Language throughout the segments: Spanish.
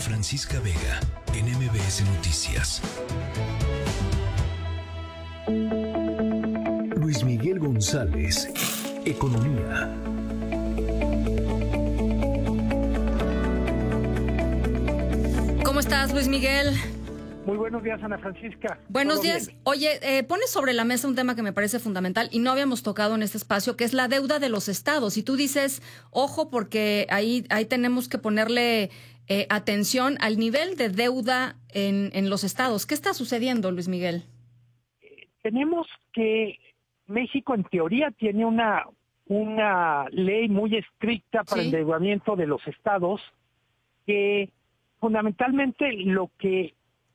Francisca Vega, en MBS Noticias. Luis Miguel González, Economía. ¿Cómo estás, Luis Miguel? Muy buenos días, Ana Francisca. Buenos días. Bien. Oye, pones sobre la mesa un tema que me parece fundamental y no habíamos tocado en este espacio, que es la deuda de los estados. Y tú dices, ojo, porque ahí tenemos que ponerle atención al nivel de deuda en los estados. ¿Qué está sucediendo, Luis Miguel? Tenemos que México, en teoría, tiene una ley muy estricta para el endeudamiento de los estados, que fundamentalmente lo que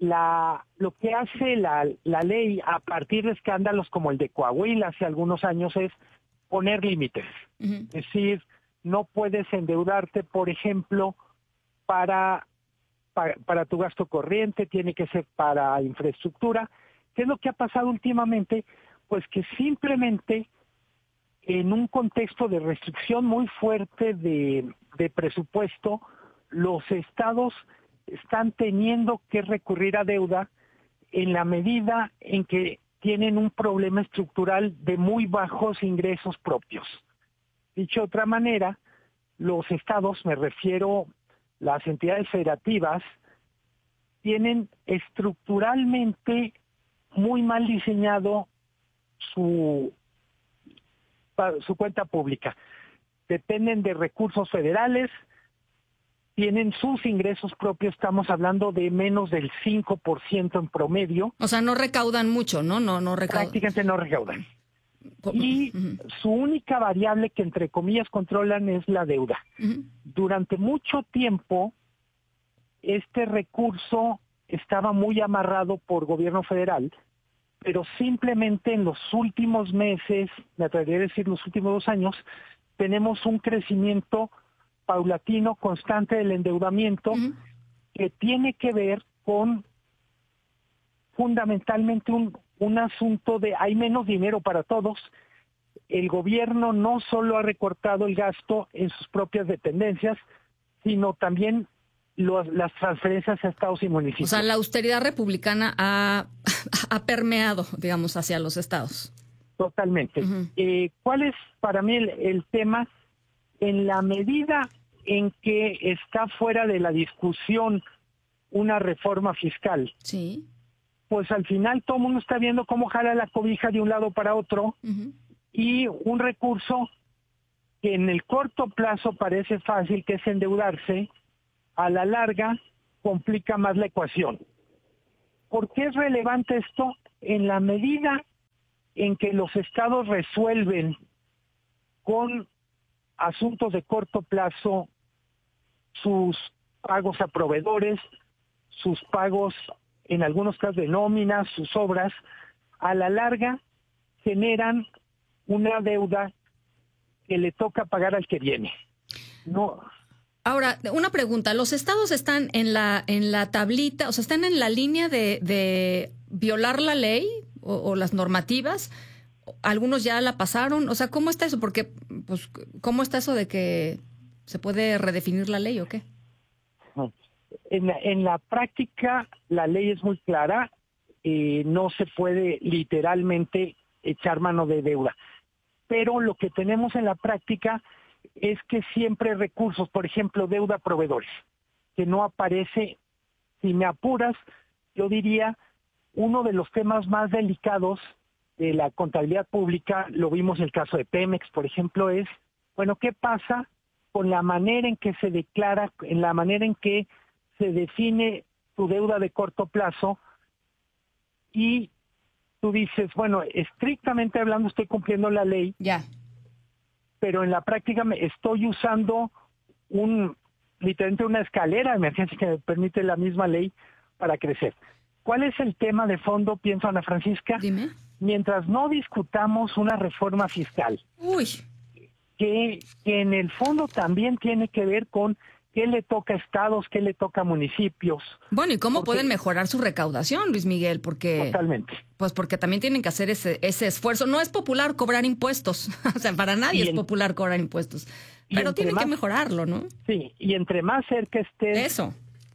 hace la ley a partir de escándalos como el de Coahuila hace algunos años es poner límites. Uh-huh. Es decir, no puedes endeudarte, por ejemplo, para tu gasto corriente, tiene que ser para infraestructura. ¿Qué es lo que ha pasado últimamente? Pues que simplemente en un contexto de restricción muy fuerte de presupuesto, los estados están teniendo que recurrir a deuda en la medida en que tienen un problema estructural de muy bajos ingresos propios. Dicho de otra manera, los estados, me refiero las entidades federativas, tienen estructuralmente muy mal diseñado su cuenta pública. Dependen de recursos federales, tienen sus ingresos propios, estamos hablando de menos del 5% en promedio. O sea, no recaudan mucho, ¿no? No recaudan. Prácticamente no recaudan. Y su única variable que, entre comillas, controlan es la deuda. Uh-huh. Durante mucho tiempo, este recurso estaba muy amarrado por gobierno federal, pero simplemente en los últimos meses, me atrevería a decir los últimos 2 años, tenemos un crecimiento paulatino, constante del endeudamiento, uh-huh, que tiene que ver con fundamentalmente un asunto de hay menos dinero para todos. El gobierno no solo ha recortado el gasto en sus propias dependencias, sino también las transferencias a estados y municipios. O sea, la austeridad republicana ha permeado, digamos, hacia los estados. Totalmente. Uh-huh. ¿Cuál es para mí el tema? En la medida en que está fuera de la discusión una reforma fiscal, sí, pues al final todo el mundo está viendo cómo jala la cobija de un lado para otro, uh-huh, y un recurso que en el corto plazo parece fácil, que es endeudarse, a la larga complica más la ecuación. ¿Por qué es relevante esto? En la medida en que los estados resuelven con asuntos de corto plazo sus pagos a proveedores, sus pagos en algunos casos de nóminas, sus obras, a la larga generan una deuda que le toca pagar al que viene. No. Ahora, una pregunta, ¿los estados están en la tablita, o sea, están en la línea de violar la ley o las normativas? Algunos ya la pasaron, o sea, ¿cómo está eso? Porque, pues, ¿cómo está eso de que se puede redefinir la ley o qué? En la práctica, la ley es muy clara, no se puede literalmente echar mano de deuda. Pero lo que tenemos en la práctica es que siempre hay recursos, por ejemplo, deuda a proveedores, que no aparece. Si me apuras, yo diría, uno de los temas más delicados de la contabilidad pública, lo vimos en el caso de Pemex, por ejemplo, es, bueno, ¿qué pasa con la manera en que se declara, en la manera en que se define tu deuda de corto plazo? Y tú dices, bueno, estrictamente hablando estoy cumpliendo la ley, ya, pero en la práctica me estoy usando literalmente una escalera de emergencia que me permite la misma ley para crecer. ¿Cuál es el tema de fondo, pienso, Ana Francisca? Dime. Mientras no discutamos una reforma fiscal, que en el fondo también tiene que ver con qué le toca a estados, qué le toca a municipios. Bueno, ¿y cómo pueden mejorar su recaudación, Luis Miguel? Porque totalmente. Pues porque también tienen que hacer ese esfuerzo. No es popular cobrar impuestos, o sea, para nadie es popular cobrar impuestos, pero tienen que mejorarlo, ¿no? Sí, y entre más cerca estés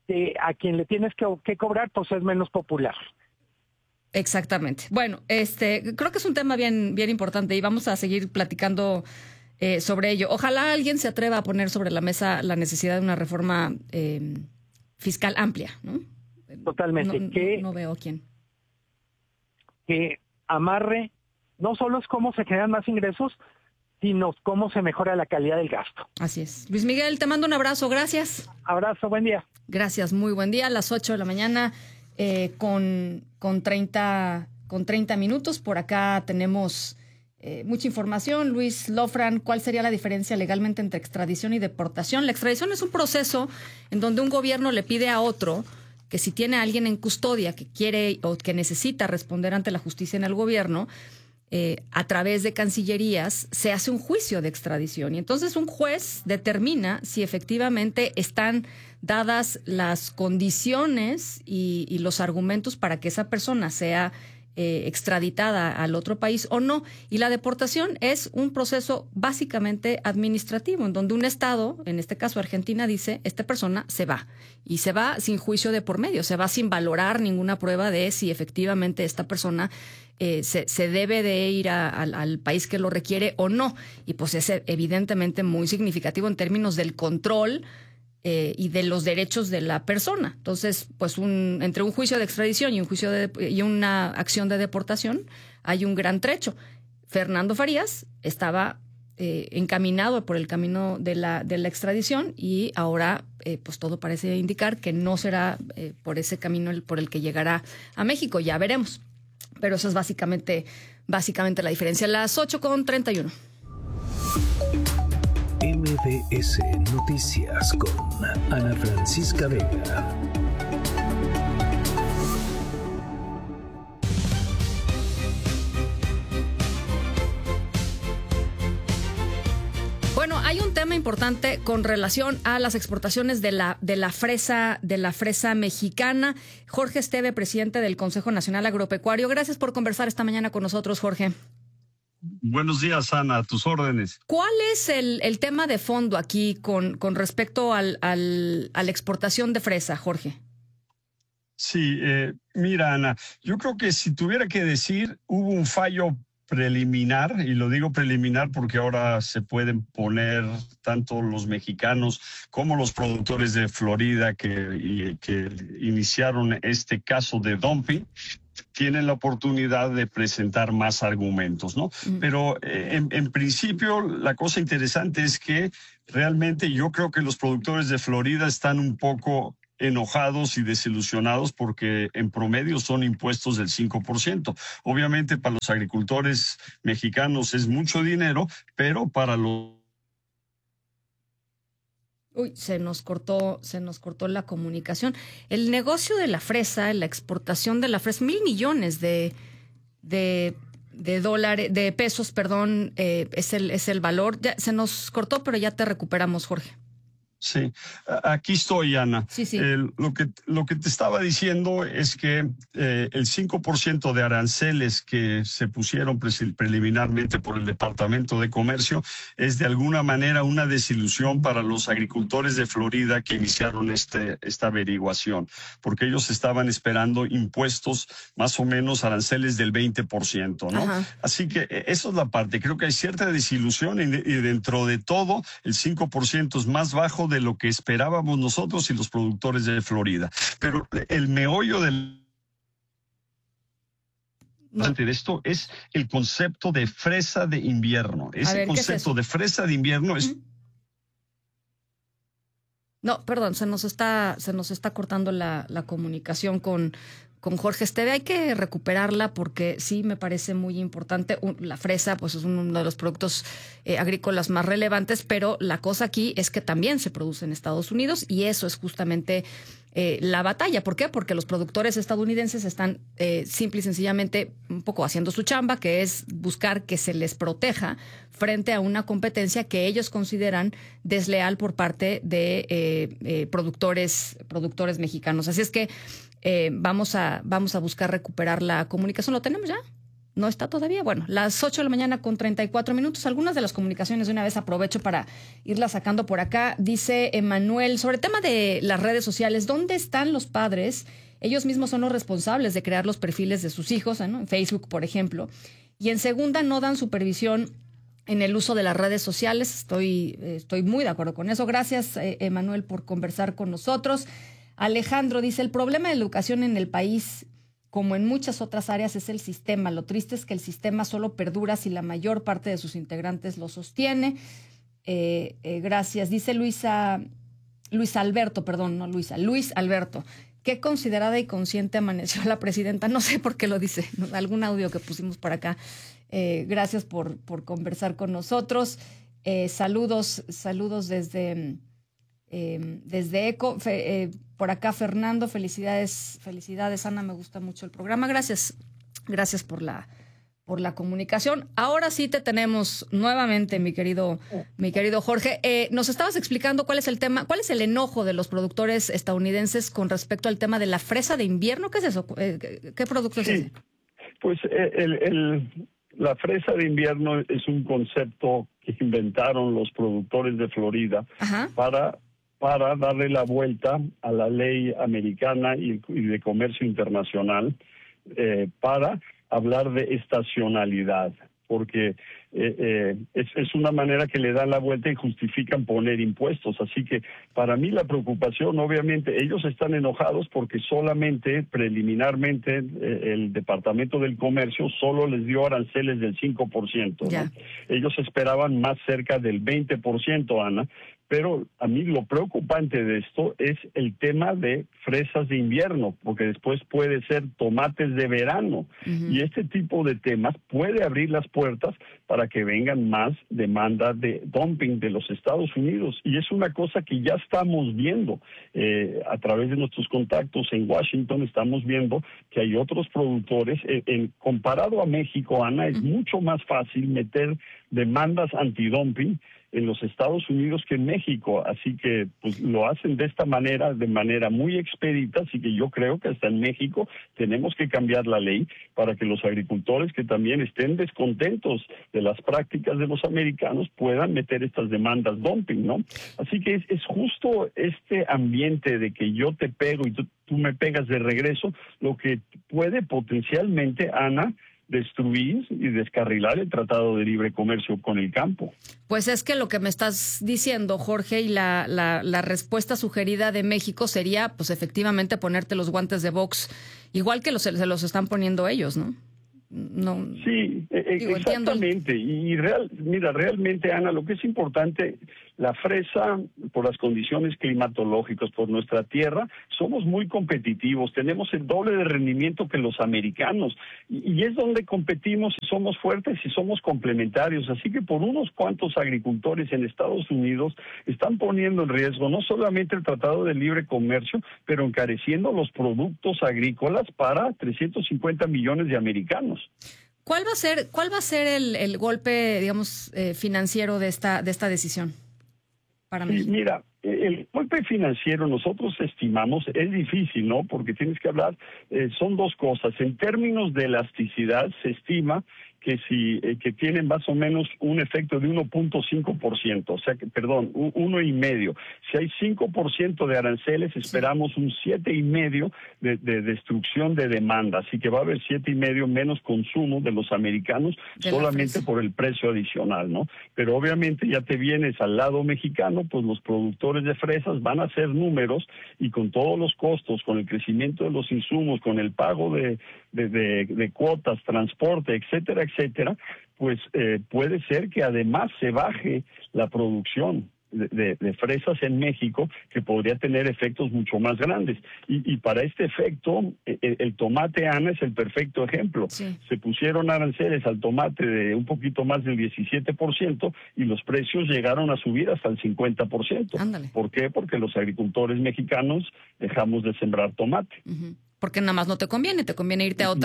a quien le tienes que cobrar, pues es menos popular. Exactamente. Bueno, creo que es un tema bien, bien importante y vamos a seguir platicando sobre ello. Ojalá alguien se atreva a poner sobre la mesa la necesidad de una reforma fiscal amplia, ¿no? Totalmente. No veo quién. Que amarre no solo es cómo se generan más ingresos, sino cómo se mejora la calidad del gasto. Así es. Luis Miguel, te mando un abrazo. Gracias. Abrazo, buen día. Gracias, muy buen día. A las 8 de la mañana con 30 minutos. Por acá tenemos mucha información. Luis Lofran, ¿cuál sería la diferencia legalmente entre extradición y deportación? La extradición es un proceso en donde un gobierno le pide a otro que si tiene a alguien en custodia que quiere o que necesita responder ante la justicia en el gobierno, a través de cancillerías se hace un juicio de extradición y entonces un juez determina si efectivamente están dadas las condiciones y los argumentos para que esa persona sea extraditada al otro país o no. Y la deportación es un proceso básicamente administrativo, en donde un Estado, en este caso Argentina, dice, esta persona se va. Y se va sin juicio de por medio, se va sin valorar ninguna prueba de si efectivamente esta persona se debe de ir al país que lo requiere o no. Y pues es evidentemente muy significativo en términos del control y de los derechos de la persona. Entonces, pues entre un juicio de extradición y una acción de deportación hay un gran trecho. Fernando Farías estaba encaminado por el camino de la extradición y ahora pues todo parece indicar que no será por ese camino por el que llegará a México. Ya veremos. Pero eso es básicamente la diferencia. Las 8:31. MBS Noticias con Ana Francisca Vega. Bueno, hay un tema importante con relación a las exportaciones de la fresa mexicana. Jorge Esteve, presidente del Consejo Nacional Agropecuario. Gracias por conversar esta mañana con nosotros, Jorge. Buenos días, Ana, a tus órdenes. ¿Cuál es el tema de fondo aquí con respecto a la exportación de fresa, Jorge? Sí, mira, Ana, yo creo que si tuviera que decir, hubo un fallo preliminar, y lo digo preliminar porque ahora se pueden poner tanto los mexicanos como los productores de Florida que iniciaron este caso de dumping, tienen la oportunidad de presentar más argumentos, ¿no? Pero en principio la cosa interesante es que realmente yo creo que los productores de Florida están un poco enojados y desilusionados porque en promedio son impuestos del 5%. Obviamente para los agricultores mexicanos es mucho dinero, pero para los... Uy, se nos cortó la comunicación. El negocio de la fresa, la exportación de la fresa, 1,000 millones de dólares, de pesos, perdón, es el valor. Ya se nos cortó, pero ya te recuperamos, Jorge. Sí, aquí estoy, Ana. Sí. Lo que te estaba diciendo es que el 5% de aranceles que se pusieron preliminarmente por el Departamento de Comercio es de alguna manera una desilusión para los agricultores de Florida que iniciaron esta averiguación, porque ellos estaban esperando impuestos más o menos aranceles del 20%, ¿no? Ajá. Así que eso es la parte. Creo que hay cierta desilusión y dentro de todo el 5% es más bajo de lo que esperábamos nosotros y los productores de Florida. Pero el meollo de esto es el concepto de fresa de invierno. Ese concepto de fresa de invierno es... No, perdón, se nos está cortando la comunicación con Jorge Esteve. Hay que recuperarla porque sí me parece muy importante. La fresa pues es uno de los productos agrícolas más relevantes, pero la cosa aquí es que también se produce en Estados Unidos y eso es justamente la batalla. ¿Por qué? Porque los productores estadounidenses están simple y sencillamente un poco haciendo su chamba, que es buscar que se les proteja frente a una competencia que ellos consideran desleal por parte de productores mexicanos. Así es que vamos a buscar recuperar la comunicación. ¿Lo tenemos ya? ¿No está todavía? Bueno, las 8 de la mañana con 34 minutos. Algunas de las comunicaciones de una vez aprovecho para irlas sacando por acá. Dice Emanuel, sobre el tema de las redes sociales, ¿dónde están los padres? Ellos mismos son los responsables de crear los perfiles de sus hijos, ¿no? En Facebook, por ejemplo. Y en segunda, no dan supervisión en el uso de las redes sociales. Estoy muy de acuerdo con eso. Gracias, Emanuel, por conversar con nosotros. Alejandro dice, el problema de la educación en el país, como en muchas otras áreas, es el sistema. Lo triste es que el sistema solo perdura si la mayor parte de sus integrantes lo sostiene. Gracias. Dice Luis Alberto. Qué considerada y consciente amaneció la presidenta. No sé por qué lo dice. Algún audio que pusimos por acá. Gracias por conversar con nosotros. Saludos desde ECO. Por acá Fernando, felicidades Ana, me gusta mucho el programa. Gracias por la comunicación. Ahora sí te tenemos nuevamente, mi querido Jorge. Nos estabas explicando cuál es el tema, cuál es el enojo de los productores estadounidenses con respecto al tema de la fresa de invierno. ¿Qué es eso? ¿Qué producto es ese? Pues la fresa de invierno es un concepto que inventaron los productores de Florida. Ajá. para darle la vuelta a la ley americana y de comercio internacional, para hablar de estacionalidad, porque es una manera que le dan la vuelta y justifican poner impuestos. Así que para mí la preocupación, obviamente, ellos están enojados porque solamente, preliminarmente, el Departamento del Comercio solo les dio aranceles del 5%, ¿no? Ellos esperaban más cerca del 20%, Ana. Pero a mí lo preocupante de esto es el tema de fresas de invierno, porque después puede ser tomates de verano. Uh-huh. Y este tipo de temas puede abrir las puertas para que vengan más demanda de dumping de los Estados Unidos. Y es una cosa que ya estamos viendo a través de nuestros contactos en Washington. Estamos viendo que hay otros productores. Comparado a México, Ana, es mucho más fácil meter demandas antidumping en los Estados Unidos que en México, así que pues lo hacen de esta manera, de manera muy expedita, así que yo creo que hasta en México tenemos que cambiar la ley para que los agricultores que también estén descontentos de las prácticas de los americanos puedan meter estas demandas dumping, ¿no? Así que es justo este ambiente de que yo te pego y tú me pegas de regreso, lo que puede potencialmente, Ana, destruir y descarrilar el Tratado de Libre Comercio con el campo. Pues es que lo que me estás diciendo, Jorge, y la respuesta sugerida de México sería, pues efectivamente, ponerte los guantes de box, igual que se los están poniendo ellos, ¿no? No. Sí, exactamente. Y realmente, Ana, lo que es importante, la fresa, por las condiciones climatológicas, por nuestra tierra, somos muy competitivos, tenemos el doble de rendimiento que los americanos, y es donde competimos y somos fuertes y somos complementarios. Así que por unos cuantos agricultores en Estados Unidos están poniendo en riesgo no solamente el Tratado de Libre Comercio, pero encareciendo los productos agrícolas para 350 millones de americanos. ¿Cuál va a ser el golpe, digamos, financiero de esta decisión para México? Mira, el golpe financiero nosotros estimamos, es difícil, ¿no? Porque tienes que hablar, son dos cosas. En términos de elasticidad, se estima que tienen más o menos un efecto de 1.5%, o sea que, 1.5%. Si hay 5% de aranceles, esperamos un 7.5% de destrucción de demanda, así que va a haber 7.5% menos consumo de los americanos solamente por el precio adicional, ¿no? Pero obviamente ya te vienes al lado mexicano, pues los productores de fresas van a hacer números y con todos los costos, con el crecimiento de los insumos, con el pago de cuotas, transporte, etcétera, pues puede ser que además se baje la producción de fresas en México, que podría tener efectos mucho más grandes. Y para este efecto, el tomate, Ana, es el perfecto ejemplo. Sí. Se pusieron aranceles al tomate de un poquito más del 17% y los precios llegaron a subir hasta el 50%. Ándale. ¿Por qué? Porque los agricultores mexicanos dejamos de sembrar tomate. Uh-huh. Porque nada más no te conviene irte a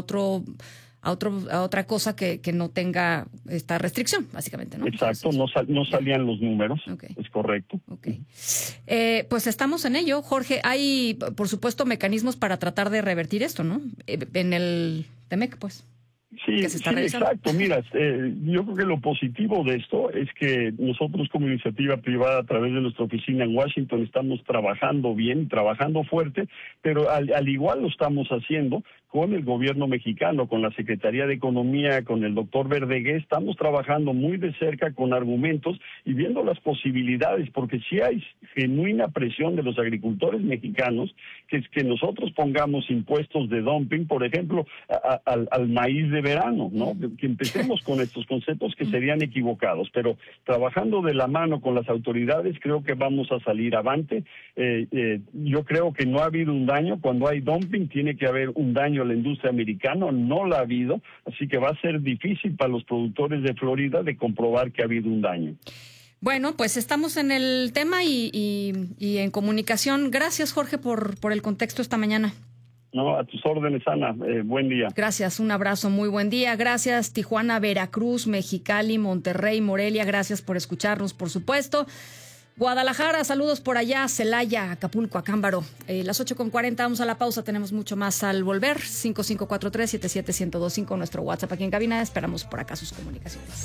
otra cosa que no tenga esta restricción, básicamente, ¿no? Exacto, no salían los números, okay. Es correcto. Okay. Pues estamos en ello, Jorge. Hay, por supuesto, mecanismos para tratar de revertir esto, ¿no? En el TEMEC, pues. Sí, que se está realizando. Exacto. Mira, yo creo que lo positivo de esto es que nosotros como iniciativa privada a través de nuestra oficina en Washington estamos trabajando bien, trabajando fuerte, pero al igual lo estamos haciendo con el gobierno mexicano, con la Secretaría de Economía, con el doctor Verdegué. Estamos trabajando muy de cerca con argumentos y viendo las posibilidades, porque si hay genuina presión de los agricultores mexicanos, que es que nosotros pongamos impuestos de dumping, por ejemplo, al maíz de verano, ¿no? Que empecemos con estos conceptos que serían equivocados, pero trabajando de la mano con las autoridades creo que vamos a salir avante. Yo creo que no ha habido un daño. Cuando hay dumping tiene que haber un daño a la industria americana, no la ha habido, así que va a ser difícil para los productores de Florida de comprobar que ha habido un daño. Bueno, pues estamos en el tema y en comunicación. Gracias, Jorge, por el contexto esta mañana. No, a tus órdenes, Ana. Buen día. Gracias, un abrazo, muy buen día. Gracias, Tijuana, Veracruz, Mexicali, Monterrey, Morelia. Gracias por escucharnos, por supuesto. Guadalajara, saludos por allá, Celaya, Acapulco, Acámbaro. Las 8:40, vamos a la pausa, tenemos mucho más al volver. 5543-77125, nuestro WhatsApp aquí en cabina. Esperamos por acá sus comunicaciones.